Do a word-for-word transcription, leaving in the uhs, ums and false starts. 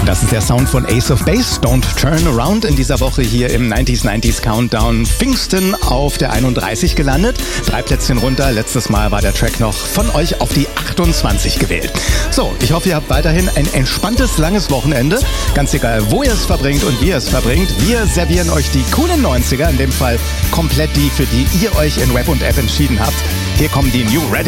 Das ist der Sound von Ace of Base, Don't Turn Around, in dieser Woche hier im neunziger neunzig Countdown. Pfingsten auf der einunddreißig gelandet, drei Plätzchen runter. Letztes Mal war der Track noch von euch auf die achtundzwanzig gewählt. So, ich hoffe, ihr habt weiterhin ein entspanntes, langes Wochenende. Ganz egal, wo ihr es verbringt und wie ihr es verbringt. Wir servieren euch die coolen neunziger, in dem Fall komplett die, für die ihr euch in Web und App entschieden habt. Hier kommen die New Ready.